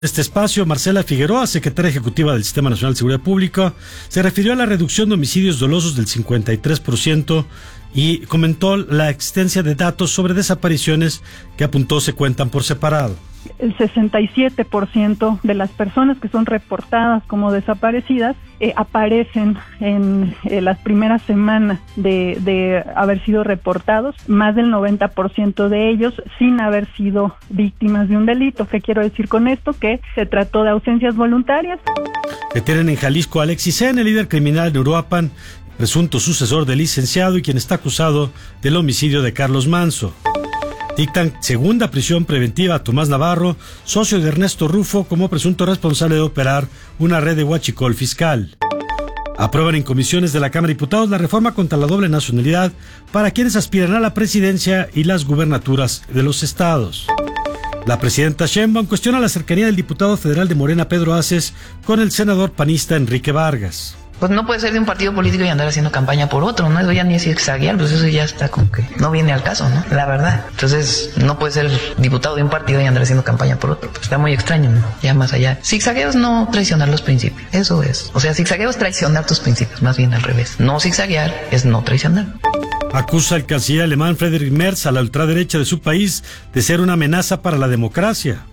Este espacio, Marcela Figueroa, secretaria ejecutiva del Sistema Nacional de Seguridad Pública, se refirió a la reducción de homicidios dolosos del 53% y comentó la existencia de datos sobre desapariciones que apuntó se cuentan por separado. El 67% de las personas que son reportadas como desaparecidas aparecen en las primeras semanas de haber sido reportados, más del 90% de ellos sin haber sido víctimas de un delito. ¿Qué quiero decir con esto? Que se trató de ausencias voluntarias. Detienen en Jalisco a Alexis N., líder criminal de Uruapan, presunto sucesor del licenciado y quien está acusado del homicidio de Carlos Manso. Dictan segunda prisión preventiva a Tomás Navarro, socio de Ernesto Rufo, como presunto responsable de operar una red de huachicol fiscal. Aprueban en comisiones de la Cámara de Diputados la reforma contra la doble nacionalidad para quienes aspiran a la presidencia y las gubernaturas de los estados. La presidenta Sheinbaum cuestiona la cercanía del diputado federal de Morena, Pedro Aces, con el senador panista Enrique Vargas. Pues no puede ser de un partido político y andar haciendo campaña por otro, ¿no? Eso ya ni es zigzaguear, pues eso ya está como que no viene al caso, ¿no? La verdad. Entonces, no puede ser diputado de un partido y andar haciendo campaña por otro. Pues está muy extraño, ¿no? Ya más allá. Zigzagueo es no traicionar los principios. Eso es. O sea, zigzagueo es traicionar tus principios, más bien al revés. No zigzaguear es no traicionar. Acusa el canciller alemán Friedrich Merz a la ultraderecha de su país de ser una amenaza para la democracia.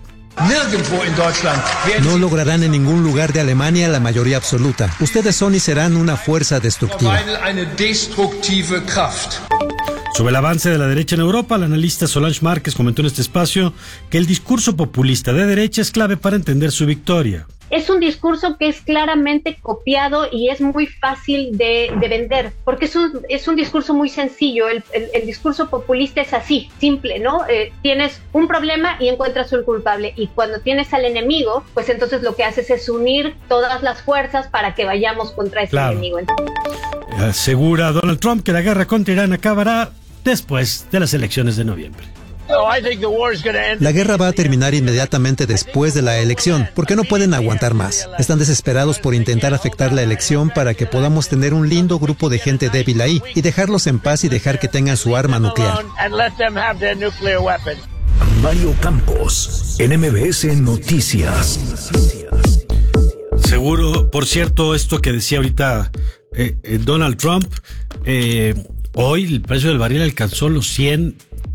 No lograrán en ningún lugar de Alemania la mayoría absoluta. Ustedes son y serán una fuerza destructiva. Sobre el avance de la derecha en Europa, la analista Solange Márquez comentó en este espacio que el discurso populista de derecha es clave para entender su victoria. Es un discurso que es claramente copiado y es muy fácil de vender, porque es un discurso muy sencillo. El discurso populista es así, simple, ¿no? Tienes un problema y encuentras un culpable, y cuando tienes al enemigo, pues entonces lo que haces es unir todas las fuerzas para que vayamos contra ese enemigo. Asegura Donald Trump que la guerra contra Irán acabará después de las elecciones de noviembre. La guerra va a terminar inmediatamente después de la elección, porque no pueden aguantar más. Están desesperados por intentar afectar la elección para que podamos tener un lindo grupo de gente débil ahí y dejarlos en paz y dejar que tengan su arma nuclear. Mario Campos, en MBS Noticias. Seguro, por cierto, esto que decía ahorita Donald Trump, hoy el precio del barril alcanzó los $100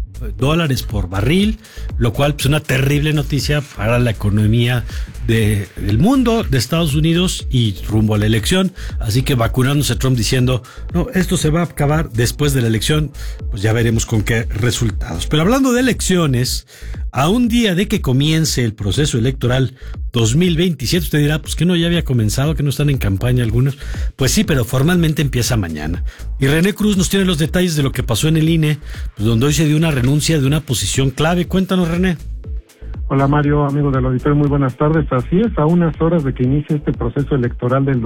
por barril, lo cual es pues, una terrible noticia para la economía del mundo, de Estados Unidos y rumbo a la elección. Así que vacunándose Trump diciendo, no, esto se va a acabar después de la elección, pues ya veremos con qué resultados. Pero hablando de elecciones, a un día de que comience el proceso electoral 2027, usted dirá, pues que no ya había comenzado, que no están en campaña algunos. Pues sí, pero formalmente empieza mañana. Y René Cruz nos tiene los detalles de lo que pasó en el INE, pues donde hoy se dio una renuncia de una posición clave. Cuéntanos, René. Hola Mario, amigo del auditorio, muy buenas tardes. Así es, a unas horas de que inicie este proceso electoral del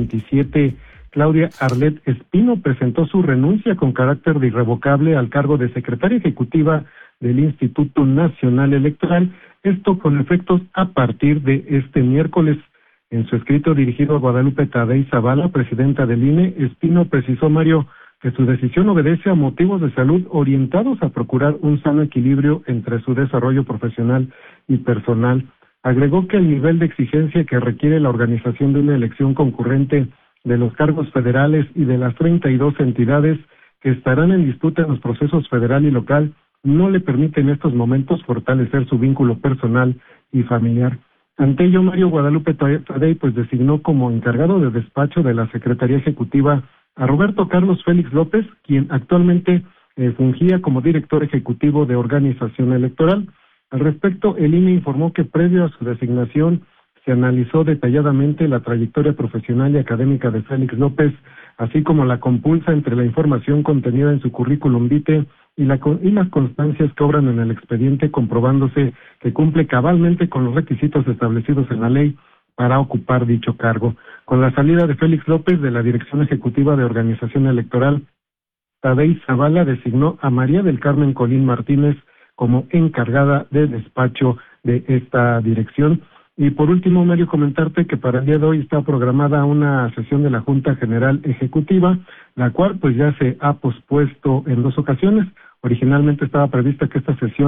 2027, Claudia Arlet Espino presentó su renuncia con carácter de irrevocable al cargo de secretaria ejecutiva del Instituto Nacional Electoral, esto con efectos a partir de este miércoles. En su escrito dirigido a Guadalupe Tadei Zavala, presidenta del INE, Espino precisó, Mario, que su decisión obedece a motivos de salud orientados a procurar un sano equilibrio entre su desarrollo profesional y personal. Agregó que el nivel de exigencia que requiere la organización de una elección concurrente de los cargos federales y de las 32 entidades que estarán en disputa en los procesos federal y local no le permite en estos momentos fortalecer su vínculo personal y familiar. Ante ello, Mario, Guadalupe Tadei pues designó como encargado de despacho de la Secretaría Ejecutiva a Roberto Carlos Félix López, quien actualmente fungía como director ejecutivo de organización electoral. Al respecto, el INE informó que previo a su designación se analizó detalladamente la trayectoria profesional y académica de Félix López, así como la compulsa entre la información contenida en su currículum vitae y las constancias que obran en el expediente, comprobándose que cumple cabalmente con los requisitos establecidos en la ley para ocupar dicho cargo. Con la salida de Félix López de la Dirección Ejecutiva de Organización Electoral, Tadei Zavala designó a María del Carmen Colín Martínez como encargada de despacho de esta dirección. Y por último, Mario, comentarte que para el día de hoy está programada una sesión de la Junta General Ejecutiva, la cual pues ya se ha pospuesto en 2 ocasiones. Originalmente estaba prevista que esta sesión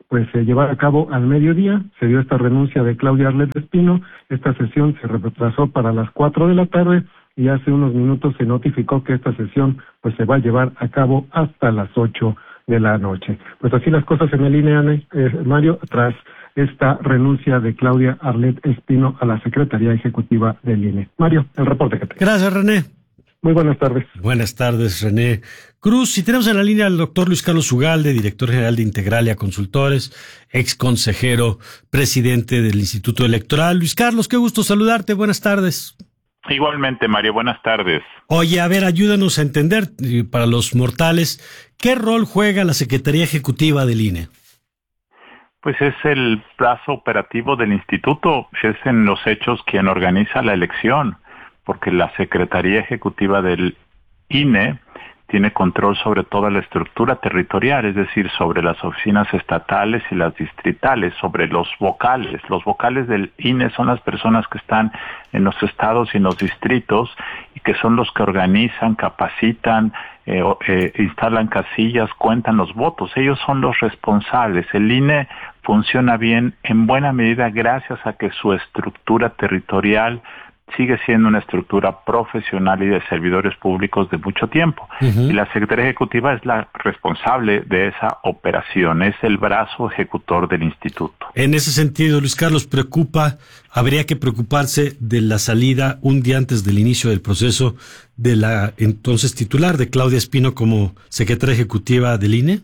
pues se llevara a cabo al mediodía. Se dio esta renuncia de Claudia Arlet Espino. Esta sesión se retrasó para las 4 de la tarde y hace unos minutos se notificó que esta sesión pues se va a llevar a cabo hasta las 8 de la noche. Pues así las cosas en el INE, Mario, tras esta renuncia de Claudia Arlet Espino a la Secretaría Ejecutiva del INE. Mario, el reporte que tengo. Gracias, René. Muy buenas tardes. Buenas tardes, René Cruz. Y tenemos en la línea al doctor Luis Carlos Ugalde, director general de Integralia Consultores, ex consejero, presidente del Instituto Electoral. Luis Carlos, qué gusto saludarte. Buenas tardes. Igualmente, Mario, buenas tardes. Oye, a ver, ayúdanos a entender, para los mortales, ¿qué rol juega la Secretaría Ejecutiva del INE? Pues es el brazo operativo del instituto, es en los hechos quien organiza la elección, porque la Secretaría Ejecutiva del INE tiene control sobre toda la estructura territorial, es decir, sobre las oficinas estatales y las distritales, sobre los vocales. Los vocales del INE son las personas que están en los estados y en los distritos y que son los que organizan, capacitan, instalan casillas, cuentan los votos. Ellos son los responsables. El INE funciona bien en buena medida gracias a que su estructura territorial sigue siendo una estructura profesional y de servidores públicos de mucho tiempo. Uh-huh. Y la Secretaría Ejecutiva es la responsable de esa operación, es el brazo ejecutor del instituto. En ese sentido, Luis Carlos, habría que preocuparse de la salida un día antes del inicio del proceso de la entonces titular de Claudia Espino como secretaria ejecutiva del INE.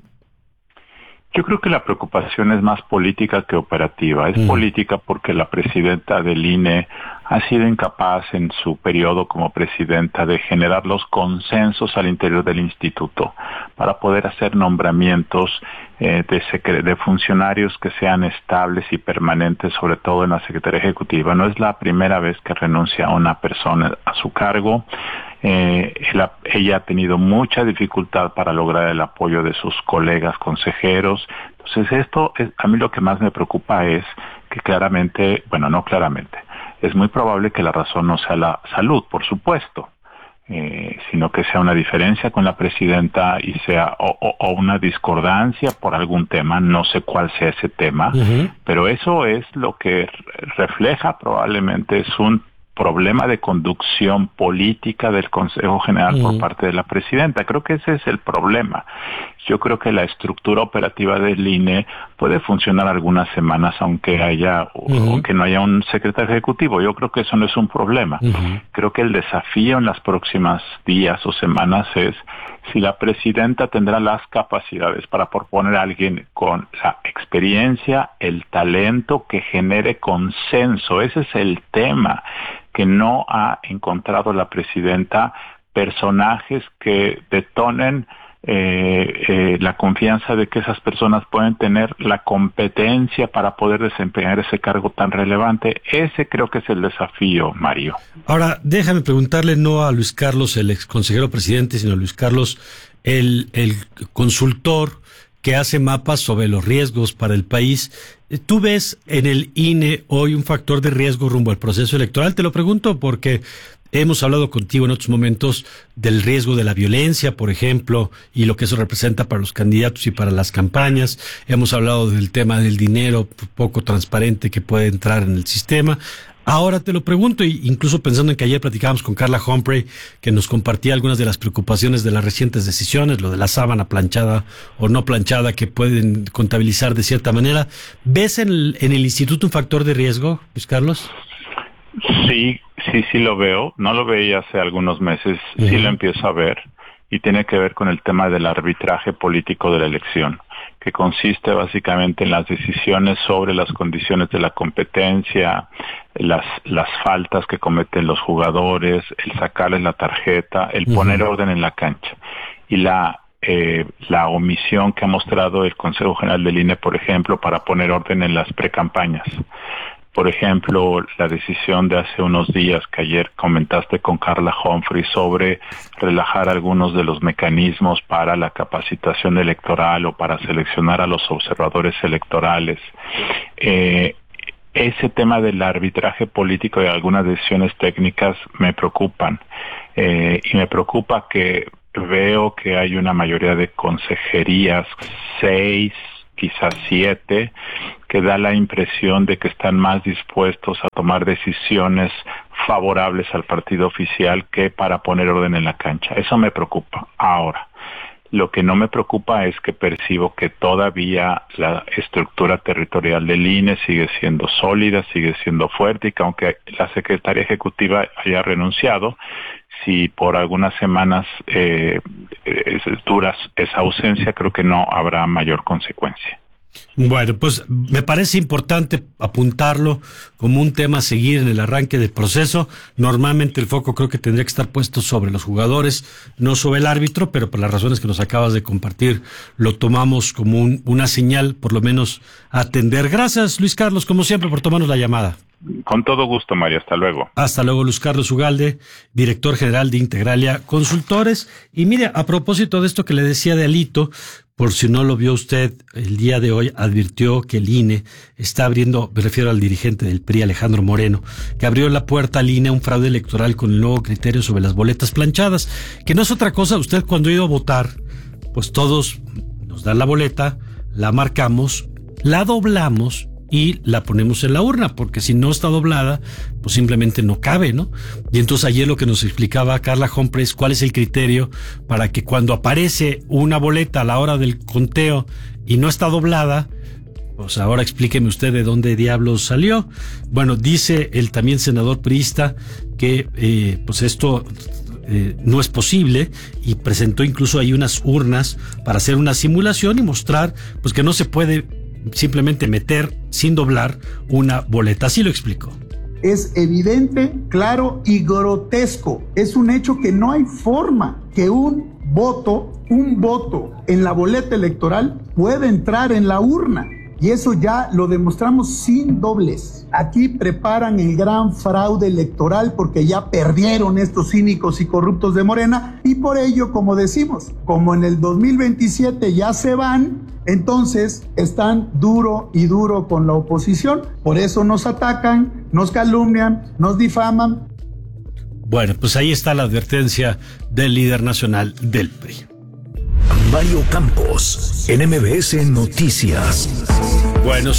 Yo creo que la preocupación es más política que operativa. Es política porque la presidenta del INE ha sido incapaz en su periodo como presidenta de generar los consensos al interior del instituto para poder hacer nombramientos de funcionarios que sean estables y permanentes, sobre todo en la Secretaría Ejecutiva. No es la primera vez que renuncia a una persona a su cargo. Ella ha tenido mucha dificultad para lograr el apoyo de sus colegas consejeros. Entonces a mí lo que más me preocupa es que es muy probable que la razón no sea la salud, por supuesto, sino que sea una diferencia con la presidenta y sea o una discordancia por algún tema, no sé cuál sea ese tema, pero eso es lo que refleja probablemente es un problema de conducción política del Consejo General por parte de la presidenta. Creo que ese es el problema. Yo creo que la estructura operativa del INE puede funcionar algunas semanas aunque no haya un secretario ejecutivo. Yo creo que eso no es un problema. Creo que el desafío en las próximas días o semanas es si la presidenta tendrá las capacidades para proponer a alguien con la experiencia, el talento que genere consenso. Ese es el tema, que no ha encontrado la presidenta personajes que detonen la confianza de que esas personas pueden tener la competencia para poder desempeñar ese cargo tan relevante. Ese creo que es el desafío, Mario. Ahora, déjame preguntarle no a Luis Carlos, el ex consejero presidente, sino a Luis Carlos, el consultor que hace mapas sobre los riesgos para el país. ¿Tú ves en el INE hoy un factor de riesgo rumbo al proceso electoral? Te lo pregunto porque hemos hablado contigo en otros momentos del riesgo de la violencia, por ejemplo, y lo que eso representa para los candidatos y para las campañas. Hemos hablado del tema del dinero poco transparente que puede entrar en el sistema. Ahora te lo pregunto, incluso pensando en que ayer platicábamos con Carla Humphrey, que nos compartía algunas de las preocupaciones de las recientes decisiones, lo de la sábana planchada o no planchada que pueden contabilizar de cierta manera. ¿Ves en el instituto un factor de riesgo, Luis Carlos? Sí lo veo. No lo veía hace algunos meses, sí lo empiezo a ver, y tiene que ver con el tema del arbitraje político de la elección, que consiste básicamente en las decisiones sobre las condiciones de la competencia, las faltas que cometen los jugadores, el sacarles la tarjeta, el poner orden en la cancha. Y la omisión que ha mostrado el Consejo General del INE, por ejemplo, para poner orden en las precampañas. Por ejemplo, la decisión de hace unos días que ayer comentaste con Carla Humphrey sobre relajar algunos de los mecanismos para la capacitación electoral o para seleccionar a los observadores electorales. Ese tema del arbitraje político y algunas decisiones técnicas me preocupan. Y me preocupa que veo que hay una mayoría de consejerías, 6 quizás 7, que da la impresión de que están más dispuestos a tomar decisiones favorables al partido oficial que para poner orden en la cancha. Eso me preocupa. Ahora, lo que no me preocupa es que percibo que todavía la estructura territorial del INE sigue siendo sólida, sigue siendo fuerte, y que aunque la Secretaría Ejecutiva haya renunciado, si por algunas semanas dura esa ausencia, creo que no habrá mayor consecuencia. Bueno, pues me parece importante apuntarlo como un tema a seguir en el arranque del proceso. Normalmente el foco creo que tendría que estar puesto sobre los jugadores, no sobre el árbitro, pero por las razones que nos acabas de compartir, lo tomamos como una señal, por lo menos, a atender. Gracias, Luis Carlos, como siempre, por tomarnos la llamada. Con todo gusto, Mario. Hasta luego. Hasta luego, Luis Carlos Ugalde, director general de Integralia Consultores. Y mire, a propósito de esto que le decía de Alito, por si no lo vio usted, el día de hoy advirtió que el INE está abriendo, me refiero al dirigente del PRI, Alejandro Moreno, que abrió la puerta al INE a un fraude electoral con el nuevo criterio sobre las boletas planchadas, que no es otra cosa. Usted cuando ha ido a votar, pues todos nos dan la boleta, la marcamos, la doblamos y la ponemos en la urna, porque si no está doblada, pues simplemente no cabe, ¿no? Y entonces ayer lo que nos explicaba Carla Humphreys, cuál es el criterio para que cuando aparece una boleta a la hora del conteo y no está doblada, pues ahora explíqueme usted de dónde diablos salió. Bueno, dice el también senador priista que pues esto no es posible, y presentó incluso ahí unas urnas para hacer una simulación y mostrar pues que no se puede simplemente meter sin doblar una boleta. Así lo explicó. Es evidente, claro y grotesco. Es un hecho que no hay forma que un voto en la boleta electoral pueda entrar en la urna. Y eso ya lo demostramos sin doblez. Aquí preparan el gran fraude electoral porque ya perdieron estos cínicos y corruptos de Morena, y por ello, como decimos, como en el 2027 ya se van, entonces están duro y duro con la oposición. Por eso nos atacan, nos calumnian, nos difaman. Bueno, pues ahí está la advertencia del líder nacional del PRI. Mario Campos, en MBS Noticias. Bueno,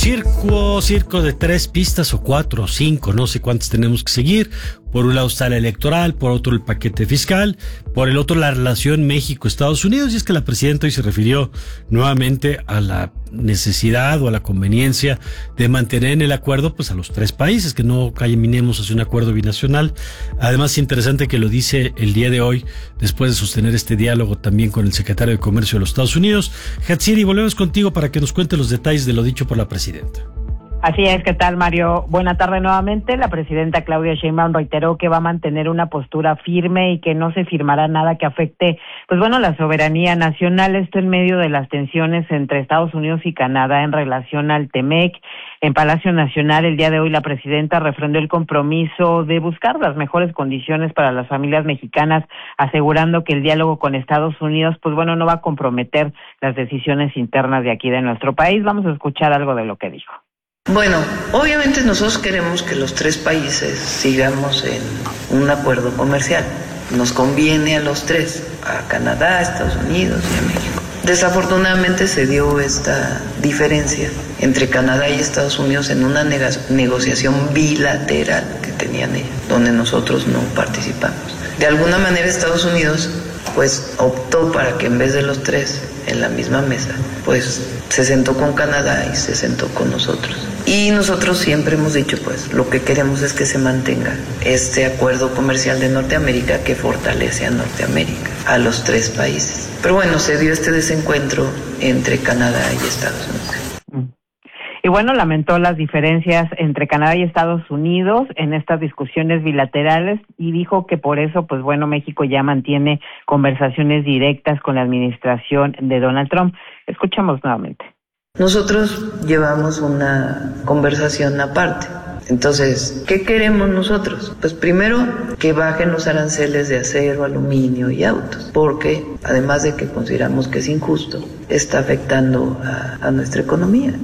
circo de 3 pistas o 4 o 5, no sé cuántas tenemos que seguir. Por un lado está la electoral, por otro el paquete fiscal, por el otro la relación México-Estados Unidos. Y es que la presidenta hoy se refirió nuevamente a la necesidad o a la conveniencia de mantener en el acuerdo pues a los 3 países, que no caminemos hacia un acuerdo binacional. Además, es interesante que lo dice el día de hoy, después de sostener este diálogo también con el secretario de Comercio de los Estados Unidos. Hatsiri, volvemos contigo para que nos cuente los detalles de lo dicho por la presidenta. Así es, ¿qué tal, Mario? Buena tarde nuevamente. La presidenta Claudia Sheinbaum reiteró que va a mantener una postura firme y que no se firmará nada que afecte, pues bueno, la soberanía nacional. Esto en medio de las tensiones entre Estados Unidos y Canadá en relación al TEMEC. En Palacio Nacional, el día de hoy, la presidenta refrendó el compromiso de buscar las mejores condiciones para las familias mexicanas, asegurando que el diálogo con Estados Unidos, pues bueno, no va a comprometer las decisiones internas de aquí de nuestro país. Vamos a escuchar algo de lo que dijo. Bueno, obviamente nosotros queremos que los 3 países sigamos en un acuerdo comercial. Nos conviene a los 3, a Canadá, a Estados Unidos y a México. Desafortunadamente se dio esta diferencia entre Canadá y Estados Unidos en una negociación bilateral que tenían ellos, donde nosotros no participamos. De alguna manera Estados Unidos pues optó para que en vez de los 3 en la misma mesa, pues se sentó con Canadá y se sentó con nosotros. Y nosotros siempre hemos dicho, pues, lo que queremos es que se mantenga este acuerdo comercial de Norteamérica que fortalece a Norteamérica, a los 3 países. Pero bueno, se dio este desencuentro entre Canadá y Estados Unidos. Y bueno, lamentó las diferencias entre Canadá y Estados Unidos en estas discusiones bilaterales y dijo que por eso, pues bueno, México ya mantiene conversaciones directas con la administración de Donald Trump. Escuchamos nuevamente. Nosotros llevamos una conversación aparte. Entonces, ¿qué queremos nosotros? Pues primero, que bajen los aranceles de acero, aluminio y autos, porque además de que consideramos que es injusto, está afectando a nuestra economía.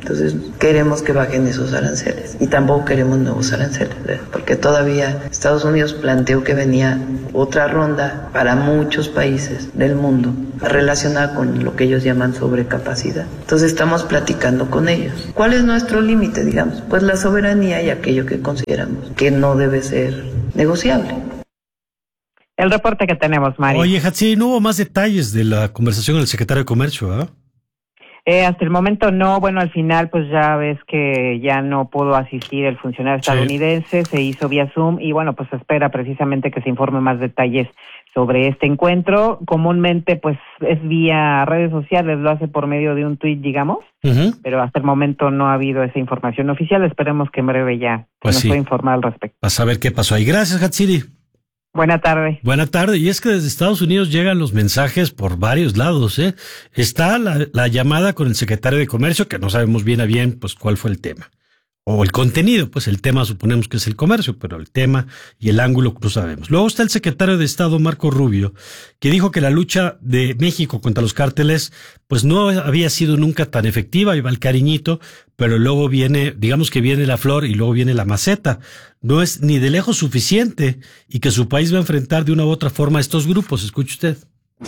Entonces queremos que bajen esos aranceles y tampoco queremos nuevos aranceles, porque todavía Estados Unidos planteó que venía otra ronda para muchos países del mundo relacionada con lo que ellos llaman sobrecapacidad. Entonces estamos platicando con ellos. ¿Cuál es nuestro límite, digamos? Pues la soberanía y aquello que consideramos que no debe ser negociable. El reporte que tenemos, Mario. Oye, Hatsiri, no hubo más detalles de la conversación con el secretario de Comercio, ¿ah? Hasta el momento no. Bueno, al final pues ya ves que ya no pudo asistir el funcionario estadounidense, se hizo vía Zoom y bueno, pues se espera precisamente que se informe más detalles sobre este encuentro. Comúnmente pues es vía redes sociales, lo hace por medio de un tuit, digamos, pero hasta el momento no ha habido esa información oficial. Esperemos que en breve ya nos pueda informar al respecto. Vas a ver qué pasó ahí. Gracias, Hatsiri. Buena tarde. Buena tarde. Y es que desde Estados Unidos llegan los mensajes por varios lados, ¿eh? Está la llamada con el secretario de Comercio, que no sabemos bien a bien pues cuál fue el tema. O el contenido, pues el tema suponemos que es el comercio, pero el tema y el ángulo no sabemos. Luego está el secretario de Estado, Marco Rubio, que dijo que la lucha de México contra los cárteles pues no había sido nunca tan efectiva, iba el cariñito, pero luego viene, digamos que viene la flor y luego viene la maceta. No es ni de lejos suficiente y que su país va a enfrentar de una u otra forma a estos grupos. Escuche usted.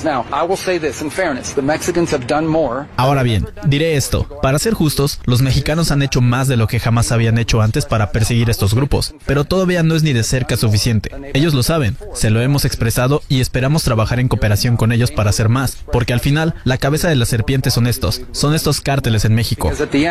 Ahora bien, diré esto, para ser justos, los mexicanos han hecho más de lo que jamás habían hecho antes para perseguir estos grupos, pero todavía no es ni de cerca suficiente. Ellos lo saben, se lo hemos expresado y esperamos trabajar en cooperación con ellos para hacer más, porque al final, la cabeza de la serpiente son estos cárteles en México.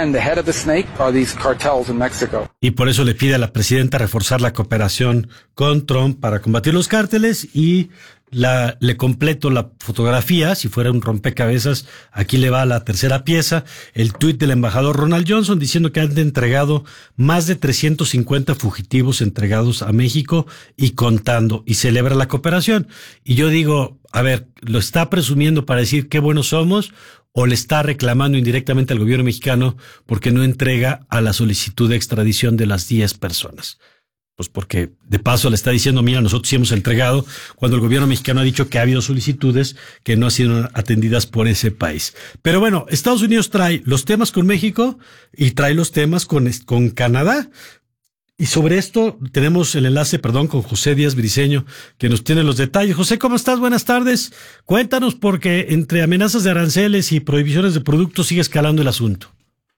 Y por eso le pide a la presidenta reforzar la cooperación con Trump para combatir los cárteles y le completo la fotografía, si fuera un rompecabezas, aquí le va la tercera pieza, el tuit del embajador Ronald Johnson diciendo que han entregado más de 350 fugitivos entregados a México y contando, y celebra la cooperación. Y yo digo, a ver, ¿lo está presumiendo para decir qué buenos somos o le está reclamando indirectamente al gobierno mexicano porque no entrega a la solicitud de extradición de las 10 personas? Pues porque de paso le está diciendo, mira, nosotros sí hemos entregado, cuando el gobierno mexicano ha dicho que ha habido solicitudes que no han sido atendidas por ese país. Pero bueno, Estados Unidos trae los temas con México y trae los temas con Canadá. Y sobre esto tenemos el enlace, con José Díaz Briceño, que nos tiene los detalles. José, ¿cómo estás? Buenas tardes. Cuéntanos, porque entre amenazas de aranceles y prohibiciones de productos sigue escalando el asunto.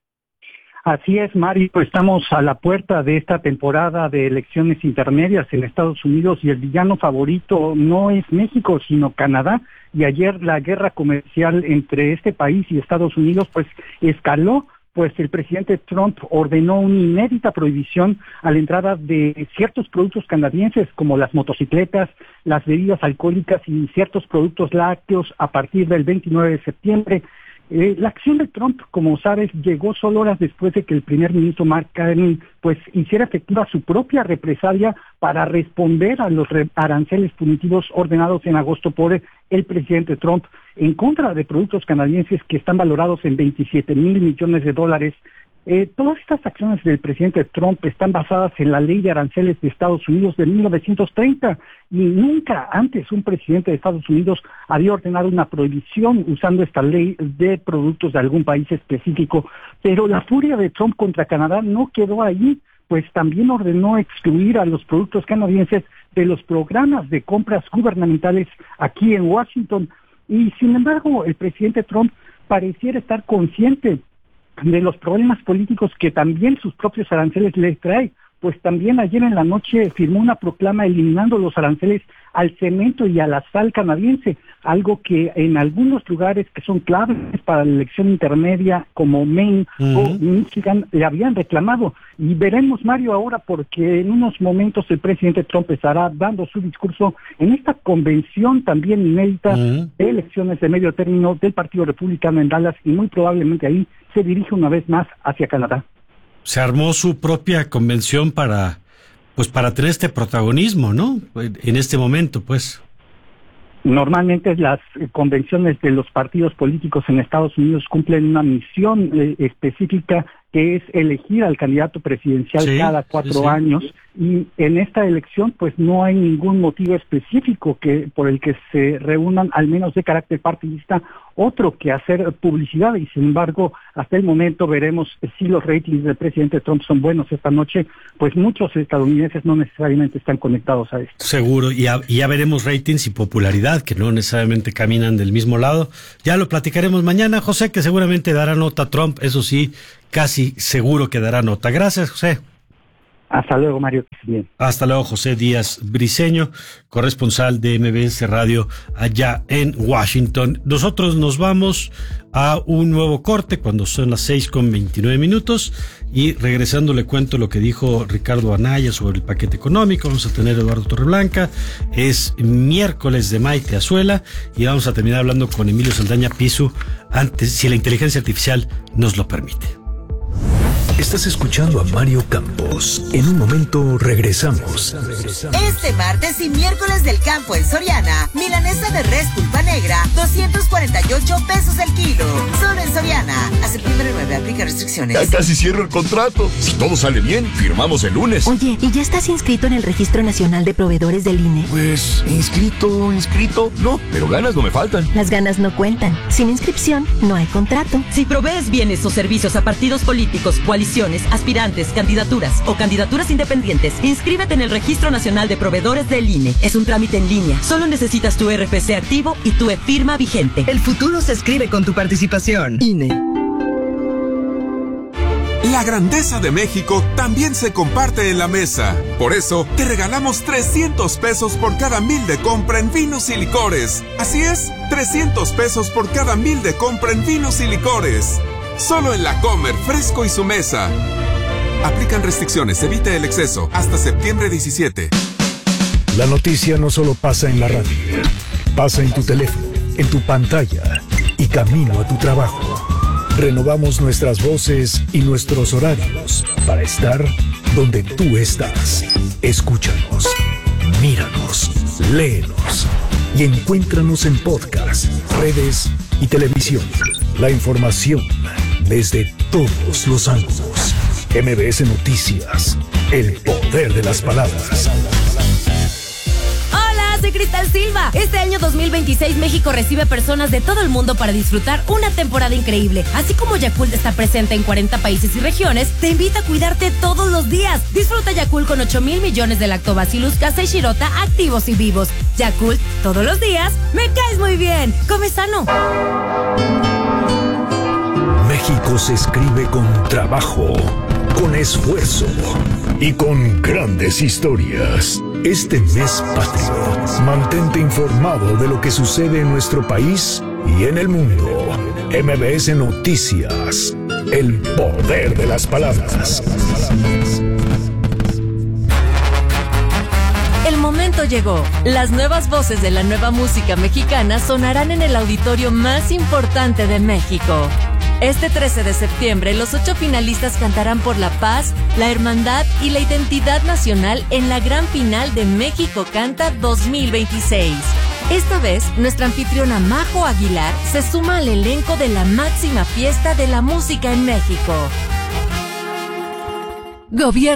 Así es, Mario, estamos a la puerta de esta temporada de elecciones intermedias en Estados Unidos y el villano favorito no es México, sino Canadá. Y ayer la guerra comercial entre este país y Estados Unidos pues escaló, pues el presidente Trump ordenó una inédita prohibición a la entrada de ciertos productos canadienses como las motocicletas, las bebidas alcohólicas y ciertos productos lácteos a partir del 29 de septiembre. La acción de Trump, como sabes, llegó solo horas después de que el primer ministro Mark Carney pues hiciera efectiva su propia represalia para responder a los aranceles punitivos ordenados en agosto por el presidente Trump en contra de productos canadienses que están valorados en $27 mil millones. Todas estas acciones del presidente Trump están basadas en la ley de aranceles de Estados Unidos de 1930 y nunca antes un presidente de Estados Unidos había ordenado una prohibición usando esta ley de productos de algún país específico. Pero la furia de Trump contra Canadá no quedó ahí, pues también ordenó excluir a los productos canadienses de los programas de compras gubernamentales aquí en Washington. Y sin embargo, el presidente Trump pareciera estar consciente de los problemas políticos que también sus propios aranceles les trae, pues también ayer en la noche firmó una proclama eliminando los aranceles al cemento y a la sal canadiense, algo que en algunos lugares que son claves para la elección intermedia como Maine o Michigan le habían reclamado. Y veremos, Mario, ahora, porque en unos momentos el presidente Trump estará dando su discurso en esta convención también inédita de elecciones de medio término del Partido Republicano en Dallas, y muy probablemente ahí se dirige una vez más hacia Canadá. Se armó su propia convención para tener este protagonismo, ¿no? En este momento, pues. Normalmente las convenciones de los partidos políticos en Estados Unidos cumplen una misión específica que es elegir al candidato presidencial cada 4 años, y en esta elección pues no hay ningún motivo específico por el que se reúnan, al menos de carácter partidista, otro que hacer publicidad, y sin embargo hasta el momento veremos si los ratings del presidente Trump son buenos esta noche, pues muchos estadounidenses no necesariamente están conectados a esto. Seguro, y ya veremos ratings y popularidad, que no necesariamente caminan del mismo lado. Ya lo platicaremos mañana, José, que seguramente dará nota Trump, eso sí, casi seguro que dará nota. Gracias, José. Hasta luego, Mario. Bien. Hasta luego, José Díaz Briceño, corresponsal de MBS Radio allá en Washington. Nosotros nos vamos a un nuevo corte cuando son las 6:29 y regresando le cuento lo que dijo Ricardo Anaya sobre el paquete económico. Vamos a tener a Eduardo Torreblanca, es miércoles de Maite Azuela y vamos a terminar hablando con Emilio Saldaña Pisu antes, si la inteligencia artificial nos lo permite. Estás escuchando a Mario Campos. En un momento regresamos. Este martes y miércoles del campo en Soriana, milanesa de res pulpa negra, 248 pesos el kilo. Solo en Soriana. Hasta el 1/9, aplica restricciones. Ya casi cierro el contrato. Si todo sale bien, firmamos el lunes. Oye, ¿y ya estás inscrito en el Registro Nacional de Proveedores del INE? Pues, inscrito, no, pero ganas no me faltan. Las ganas no cuentan. Sin inscripción, no hay contrato. Si provees bienes o servicios a partidos políticos, coaliciones, aspirantes, candidaturas o candidaturas independientes, inscríbete en el Registro Nacional de Proveedores del INE. Es un trámite en línea. Solo necesitas tu RFC activo y tu e-firma vigente. El futuro se escribe con tu participación. INE. La grandeza de México también se comparte en la mesa. Por eso, te regalamos 300 pesos por cada 1,000 de compra en vinos y licores. Así es, 300 pesos por cada 1,000 de compra en vinos y licores. Solo en La Comer, Fresco y Su Mesa. Aplican restricciones, evita el exceso. Hasta septiembre 17. La noticia no solo pasa en la radio. Pasa en tu teléfono, en tu pantalla y camino a tu trabajo. Renovamos nuestras voces y nuestros horarios para estar donde tú estás. Escúchanos, míranos, léenos y encuéntranos en podcast, redes y televisión. La información desde todos los ángulos. MBS Noticias, el poder de las palabras. Hola, soy Cristal Silva. Este año 2026 México recibe personas de todo el mundo para disfrutar una temporada increíble. Así como Yakult está presente en 40 países y regiones, te invita a cuidarte todos los días. Disfruta Yakult con 8,000 millones de Lactobacillus casei shirota activos y vivos. Yakult, todos los días, me caes muy bien. Come sano. México se escribe con trabajo, con esfuerzo y con grandes historias. Este mes patrio, mantente informado de lo que sucede en nuestro país y en el mundo. MBS Noticias, el poder de las palabras. El momento llegó. Las nuevas voces de la nueva música mexicana sonarán en el auditorio más importante de México. Este 13 de septiembre, los 8 finalistas cantarán por la paz, la hermandad y la identidad nacional en la gran final de México Canta 2026. Esta vez, nuestra anfitriona Majo Aguilar se suma al elenco de la máxima fiesta de la música en México. Gobierno